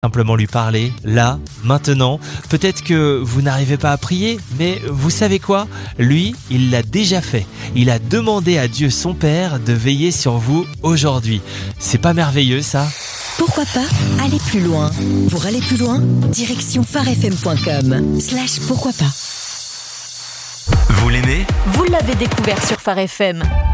Simplement lui parler, là, maintenant. Peut-être que vous n'arrivez pas à prier, mais vous savez quoi ? Lui, il l'a déjà fait. Il a demandé à Dieu son Père de veiller sur vous aujourd'hui. C'est pas merveilleux ça ? Pourquoi pas aller plus loin ? Pour aller plus loin, direction pharefm.com/pourquoi pas. Vous l'aimez ? Vous l'avez découvert sur Phare FM.